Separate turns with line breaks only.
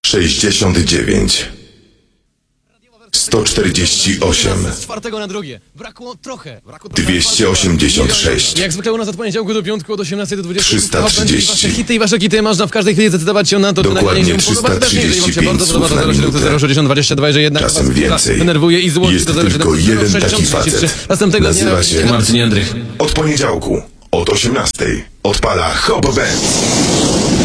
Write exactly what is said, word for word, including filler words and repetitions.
sześćdziesiąt dziewięć, sto czterdzieści osiem,
Z czwartego na drugie. Brakło trochę. Brakło
dwieście osiemdziesiąt sześć,
Jak zwykle u nas od poniedziałku do piątku od osiemnastej do dwudziestej.
trzysta trzydzieści.
Wasze hity i wasze hity można w każdej chwili zdecydować się na to, czy
Dokładnie
nagranie się podoba.
trzysta trzydzieści
Jeżeli wam się
pięć
bardzo podoba,
słów
to
na
zero siedem
minutę.
sześćdziesiąt dwadzieścia dwa, że jednak
Czasem
was
więcej.
denerwuje i złości.
Jest
to zero siedem
tylko jeden taki
sześćdziesiąt
facet.
Następnego dnia
Nazywa się
Marcin Jędrych.
Od poniedziałku, od osiemnastej odpala Hop Band.